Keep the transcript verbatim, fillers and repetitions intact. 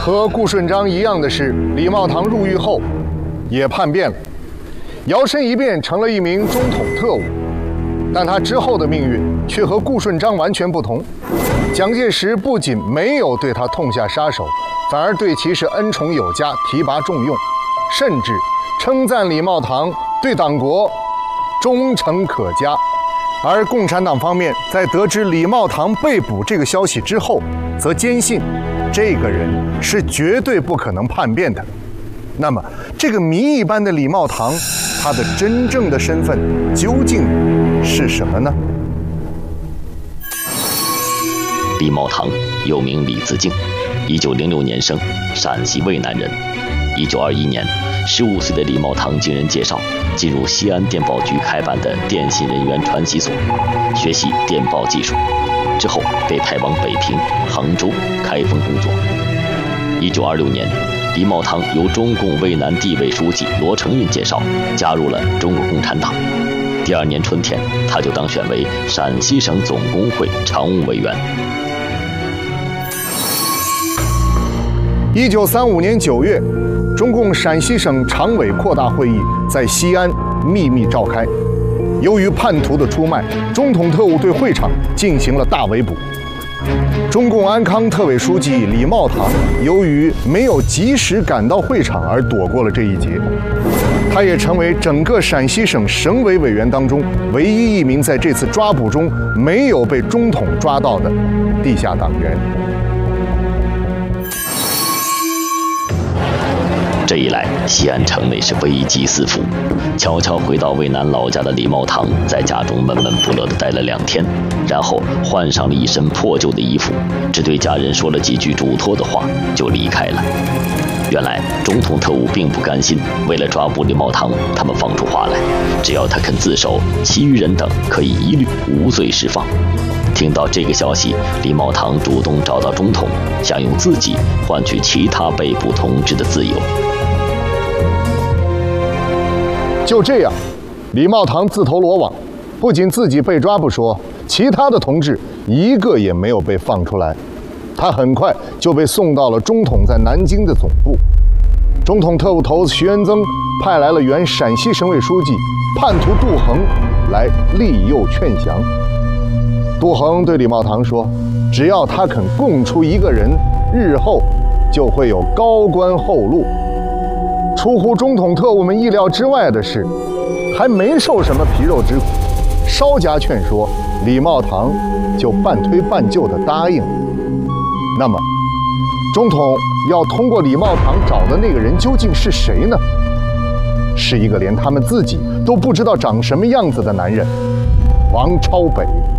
和顾顺章一样的是，李茂堂入狱后也叛变了，摇身一变成了一名中统特务。但他之后的命运却和顾顺章完全不同。蒋介石不仅没有对他痛下杀手，反而对其是恩宠有加，提拔重用，甚至称赞李茂堂对党国忠诚可嘉。而共产党方面在得知李茂堂被捕这个消息之后，则坚信这个人是绝对不可能叛变的。那么，这个谜一般的李茂堂，他的真正的身份究竟是什么呢？ 李茂堂又名李自敬，一九零六年生，陕西渭南人。一九二一年，十五岁的李茂堂经人介绍，进入西安电报局开办的电信人员传习所，学习电报技术。之后被派往北平、杭州、开封工作。一九二六年，李茂堂由中共渭南地委书记罗承运介绍，加入了中国共产党。第二年春天，他就当选为陕西省总工会常务委员。 一九三五年九月，中共陕西省常委扩大会议在西安秘密召开。由于叛徒的出卖，中统特务对会场进行了大围捕。中共安康特委书记李茂堂由于没有及时赶到会场而躲过了这一劫。他也成为整个陕西省省委委员当中唯一一名在这次抓捕中没有被中统抓到的地下党员。 这一来，西安城内是危机四伏。悄悄回到渭南老家的李茂堂，在家中闷闷不乐地待了两天，然后换上了一身破旧的衣服，只对家人说了几句嘱托的话，就离开了。原来，中统特务并不甘心，为了抓捕李茂堂，他们放出话来，只要他肯自首，其余人等可以一律无罪释放。听到这个消息，李茂堂主动找到中统，想用自己换取其他被捕同志的自由。 就这样，李茂堂自投罗网，不仅自己被抓不说，其他的同志一个也没有被放出来。他很快就被送到了中统在南京的总部。中统特务头子徐元增派来了原陕西省委书记叛徒杜衡来利诱劝降。杜衡对李茂堂说，只要他肯供出一个人，日后就会有高官厚禄。出乎中统特务们意料之外的是，还没受什么皮肉之苦，稍加劝说，李茂堂就半推半就地答应了。那么，中统要通过李茂堂找的那个人究竟是谁呢？是一个连他们自己都不知道长什么样子的男人，王超北。